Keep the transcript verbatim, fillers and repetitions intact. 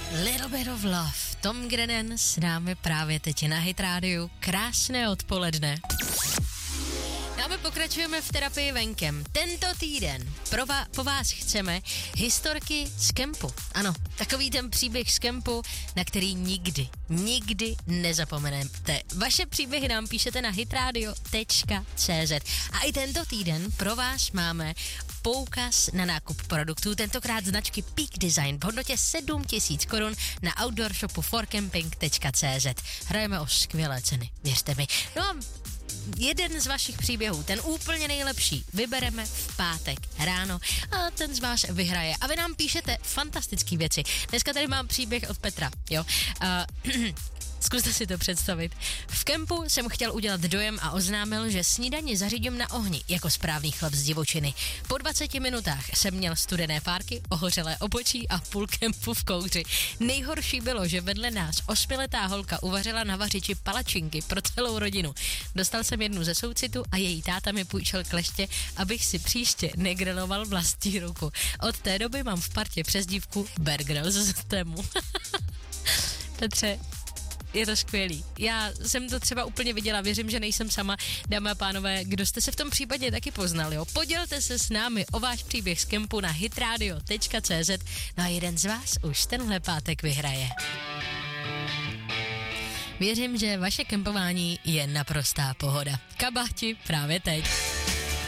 Little Bit of Love. Tom Grennan s námi právě teď na Hit rádiu. Krásné odpoledne. A my pokračujeme v terapii venkem. Tento týden pro vás, po vás chceme historky z kempu. Ano, takový ten příběh z kempu, na který nikdy, nikdy nezapomenete. Vaše příběhy nám píšete na hitradio tečka cé zet. A i tento týden pro vás máme poukaz na nákup produktů, tentokrát značky Peak Design v hodnotě sedm tisíc korun na outdoor shopu for camping tečka cé zet. Hrajeme o skvělé ceny, věřte mi. No a jeden z vašich příběhů, ten úplně nejlepší, vybereme v pátek ráno a ten z vás vyhraje. A vy nám píšete fantastické věci. Dneska tady mám příběh od Petra, jo. Uh, Zkuste si to představit. V kempu jsem chtěl udělat dojem a oznámil, že snídani zařídím na ohni, jako správný chlap z divočiny. Po dvaceti minutách jsem měl studené párky, ohořelé obočí a půl kempu v kouři. Nejhorší bylo, že vedle nás osmiletá holka uvařila na vařiči palačinky pro celou rodinu. Dostal jsem jednu ze soucitu a její táta mi půjčil kleště, abych si příště negriloval vlastní ruku. Od té doby mám v partě přezdívku Bear Grylls z tému. Petře, je to skvělý. Já jsem to třeba úplně viděla, věřím, že nejsem sama, dámy a pánové, kdo jste se v tom případě taky poznali, jo. Podělte se s námi o váš příběh z kempu na hitradio tečka cé zet, no a jeden z vás už tenhle pátek vyhraje. Věřím, že vaše kempování je naprostá pohoda. Kabáti právě teď.